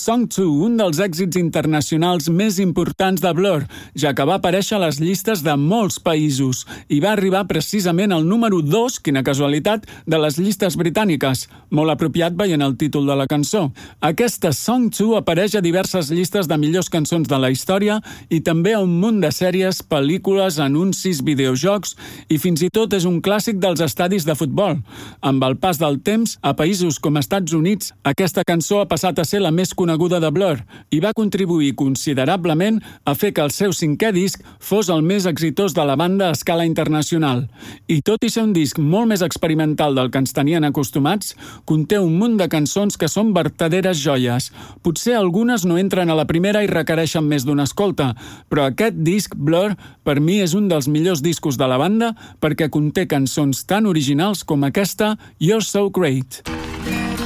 Song 2, un dels èxits internacionals més importants de Blur, ja que va aparèixer a les llistes de molts països i va arribar precisament al número 2, quina casualitat, de les llistes britàniques, molt apropiat veient el títol de la cançó. Aquesta Song 2 apareix a diverses llistes de millors cançons de la història i també a un munt de sèries, pel·lícules, anuncis, videojocs i fins i tot és un clàssic dels estadis de futbol. Amb el pas del temps, a països com Estats Units, aquesta cançó ha passat a ser la més coneguda de Blur i va contribuir considerablement a fer que el seu 5è disc fos el més exitós de la banda a escala internacional. I tot i ser un disc molt més experimental del que ens tenien acostumats, conté un munt de cançons que són vertaderes joies. Potser algunes no entren a la primera i requereixen més d'una escolta, però aquest disc, Blur, per mi és un dels millors discos de la banda perquè conté cançons tan originals com aquesta You're So Great.